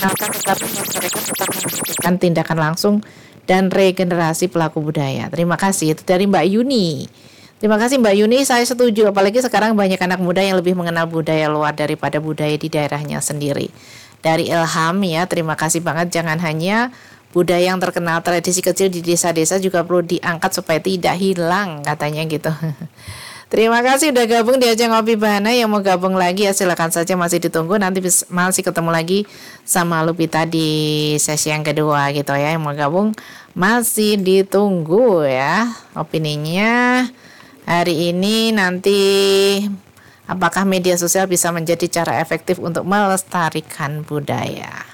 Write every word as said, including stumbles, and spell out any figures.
tetapi masyarakat tetap membutuhkan tindakan langsung dan regenerasi pelaku budaya. Terima kasih. Itu dari Mbak Yuni. Terima kasih Mbak Yuni, saya setuju. Apalagi sekarang banyak anak muda yang lebih mengenal budaya luar daripada budaya di daerahnya sendiri. Dari Ilham ya, terima kasih banget. Jangan hanya budaya yang terkenal, tradisi kecil di desa-desa juga perlu diangkat supaya tidak hilang, katanya gitu. Terima kasih udah gabung di Ajang Ngopi Bahana. Yang mau gabung lagi ya silakan saja, masih ditunggu. Nanti bis, masih ketemu lagi sama Lupita di sesi yang kedua gitu ya. Yang mau gabung masih ditunggu ya opininya hari ini. Nanti apakah media sosial bisa menjadi cara efektif untuk melestarikan budaya?